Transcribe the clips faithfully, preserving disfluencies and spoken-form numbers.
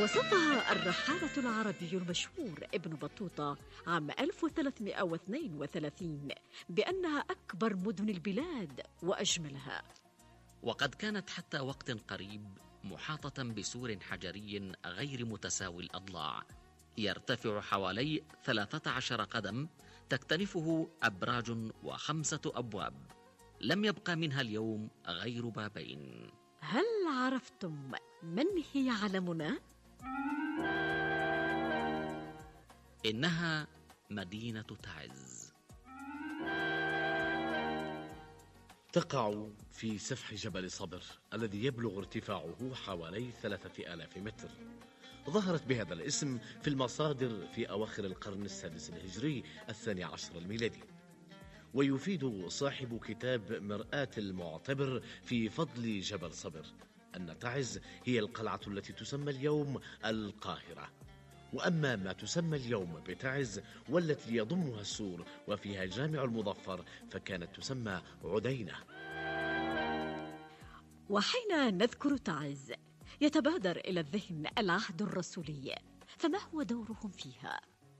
وصفها الرحالة العربي المشهور ابن بطوطة عام ألف وثلاثمائة واثنين وثلاثين بأنها أكبر مدن البلاد وأجملها. وقد كانت حتى وقت قريب محاطة بسور حجري غير متساوي الأضلاع يرتفع حوالي ثلاثة عشر قدم، تكتنفه أبراج وخمسة أبواب، لم يبقى منها اليوم غير بابين. هل عرفتم من هي علمنا؟ إنها مدينة تعز. تقع في سفح جبل صبر الذي يبلغ ارتفاعه حوالي ثلاثة آلاف متر. ظهرت بهذا الاسم في المصادر في أواخر القرن السادس الهجري الثاني عشر الميلادي، ويفيد صاحب كتاب مرآة المعتبر في فضل جبل صبر أن تعز هي القلعة التي تسمى اليوم القاهرة. وأما ما تسمى اليوم بتعز والتي يضمها السور وفيها جامع المظفر فكانت تسمى عدينة. وحين نذكر تعز يتبادر إلى الذهن العهد الرسولي، فما هو دورهم فيها؟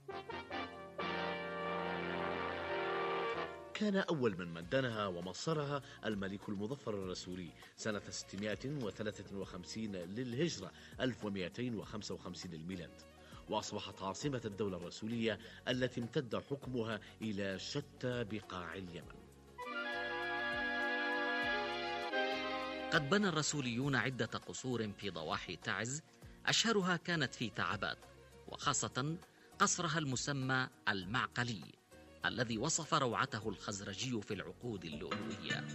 كان أول من مدنها ومصرها الملك المظفر الرسولي سنة ستمائة وثلاثة وخمسين للهجرة ألف ومائتين وخمسة وخمسين الميلاد، وأصبحت عاصمة الدولة الرسولية التي امتد حكمها إلى شتى بقاع اليمن. قد بنى الرسوليون عدة قصور في ضواحي تعز، أشهرها كانت في تعبات، وخاصة قصرها المسمى المعقلي الذي وصف روعته الخزرجي في العقود اللؤلؤية.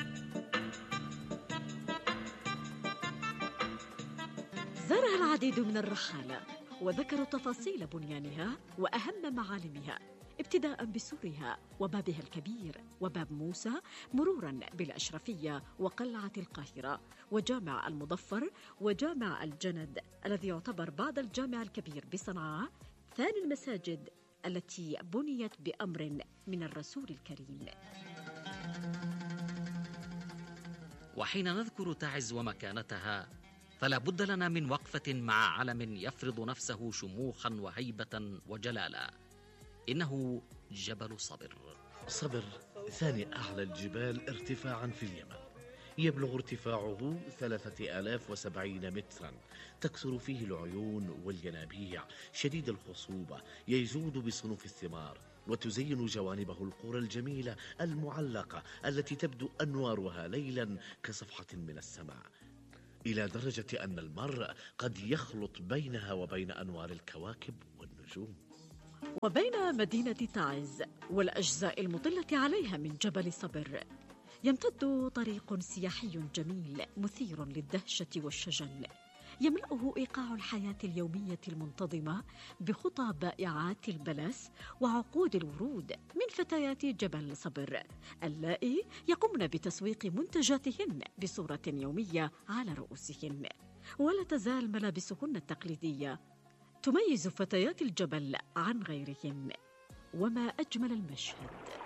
زارها العديد من الرحالة وذكروا تفاصيل بنيانها وأهم معالمها، ابتداء بسورها وبابها الكبير وباب موسى، مرورا بالأشرفية وقلعة القاهرة وجامع المظفر وجامع الجند الذي يعتبر بعد الجامع الكبير بصنعاء ثاني المساجد التي بنيت بأمر من الرسول الكريم. وحين نذكر تعز ومكانتها فلا بد لنا من وقفة مع علم يفرض نفسه شموخا وهيبة وجلالا، إنه جبل صبر. صبر ثاني أعلى الجبال ارتفاعا في اليمن، يبلغ ارتفاعه ثلاثة آلاف وسبعين مترا، تكثر فيه العيون والينابيع، شديد الخصوبة، يجود بصنوف الثمار، وتزين جوانبه القرى الجميلة المعلقة التي تبدو أنوارها ليلا كصفحة من السماء، إلى درجة أن المرء قد يخلط بينها وبين أنوار الكواكب والنجوم. وبين مدينة تعز والأجزاء المطلة عليها من جبل صبر يمتد طريق سياحي جميل مثير للدهشة والشجن، يملأه إيقاع الحياة اليومية المنتظمة بخطى بائعات البلس وعقود الورود من فتيات جبل صبر اللائي يقمن بتسويق منتجاتهن بصورة يومية على رؤوسهن. ولا تزال ملابسهن التقليدية تميز فتيات الجبل عن غيرهن. وما أجمل المشهد.